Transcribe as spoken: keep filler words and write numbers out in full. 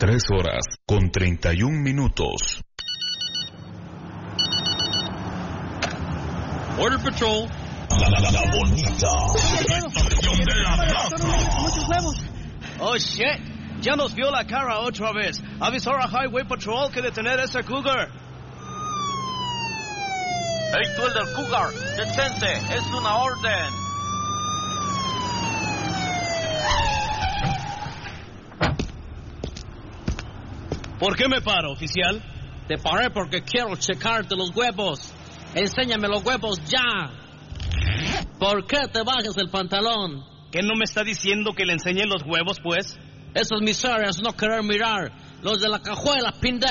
tres horas con treinta y un minutos. Border Patrol. La, la, la, la bonita. Muchos huevos. Oh, shit. Ya nos vio la cara otra vez. Avisó a Highway Patrol que detener a ese cougar. Hey, tú el del cougar, detente, es una orden. ¿Por qué me paro, oficial? Te paré porque quiero checarte los huevos. Enséñame los huevos ya. ¿Por qué te bajas el pantalón? ¿Qué no me está diciendo que le enseñen los huevos, pues? Esas miserias no querer mirar. Los de la cajuela, pendejo.